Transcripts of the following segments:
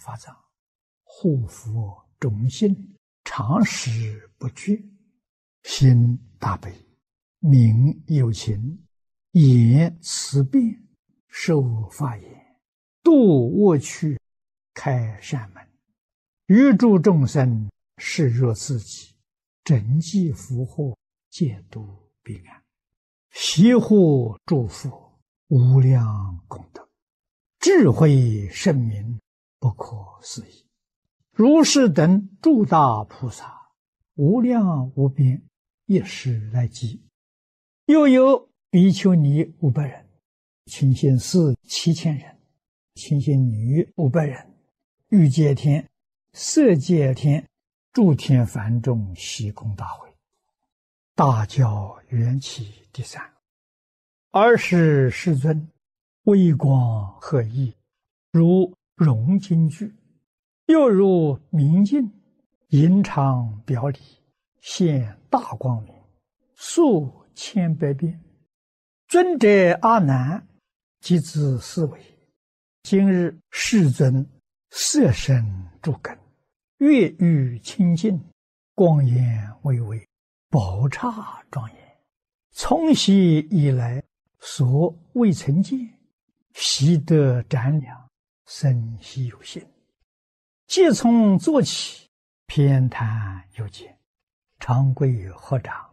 法藏，护佛忠信，常时不绝，心大悲，名有情，言慈悲，受法言，度恶趣，开善门，欲助众生，视若自己，整济福祸，戒度彼岸，悉护诸佛，无量功德，智慧圣明，不可思议。如是等诸大菩萨，无量无边，一时来集。又有比丘尼500人，清心寺7000人，清心女500人，欲界天、色界天、诸天梵众悉空大会，大教缘起第3。20世尊，微光和熠，如融金具，又如明镜，隐常表里，现大光明，数千百变。尊者阿难，即自思维：今日世尊色身诸根，月欲清净，光焰巍巍，宝刹庄严，从昔以来所未曾见，习得瞻量，生希有心。即从坐起，偏袒有见，长跪合掌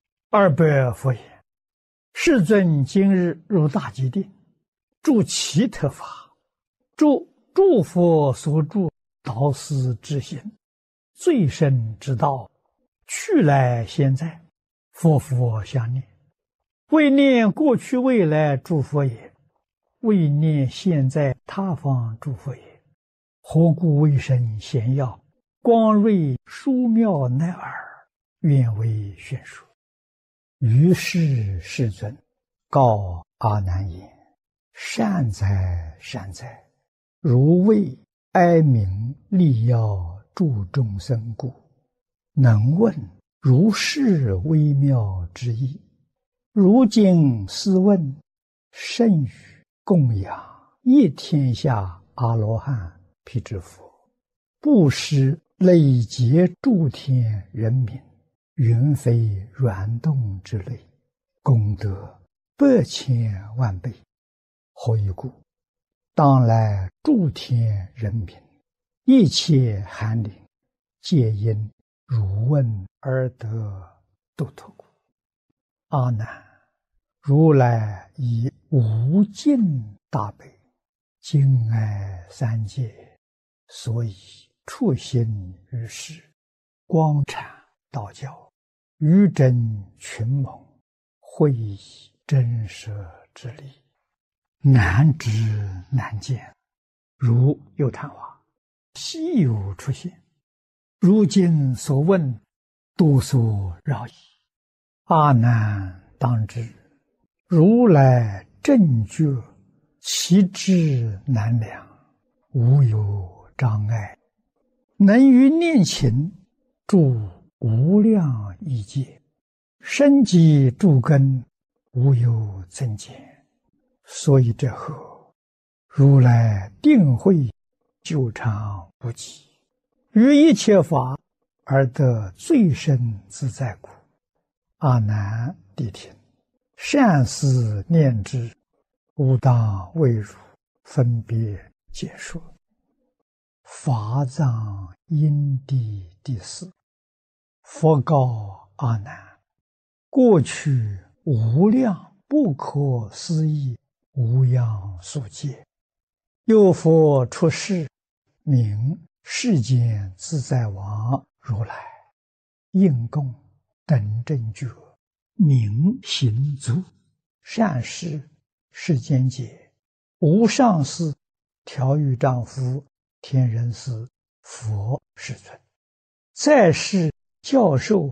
，200佛言：世尊今日入大吉定，住奇特法，住诸佛所住导师之心，最深之道，去来现在，佛佛相念，为念过去未来诸佛也，为念现在他方诸佛也。何故为身显耀，光瑞殊妙乃尔，愿为宣说。于是世尊告阿难言：善哉善哉，如为哀悯利要助众生故，能问如是微妙之意。如今斯问，甚于供养一天下阿罗汉辟支佛，布施累劫诸天人民，云非软动之类，功德100千万倍。何以故？当来诸天人民，一切寒灵，皆因汝问而得度脱故。阿难，如来以无尽大悲，敬爱三界，所以处心于世，光阐道教，于真群盟，会以真实之理，难知难见，如有昙花，稀有出现。如今所问，多所扰矣。阿难当知，如来正觉，其智难量，无有障碍，能于念勤，住无量亿界，生机诸根，无有增减。所以这后，如来定慧久长无极，于一切法而得最深自在故。阿难谛听，善思念之，吾当为汝分别解说。法藏因地第4。佛告阿难：过去无量不可思议无量数劫，有佛出世，名世间自在王如来，应供等正觉，名行足，善事世间解，无上士、调御丈夫、天人师、佛世尊，在世教授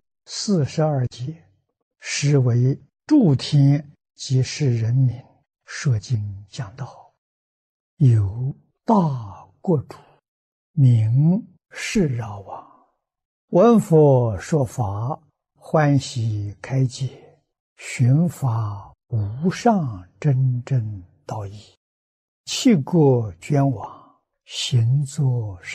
42劫，实为诸天及世人民说经讲道。有大国主，名释饶王，闻佛说法，欢喜开解，寻法无上真正道义，弃国捐往， 行作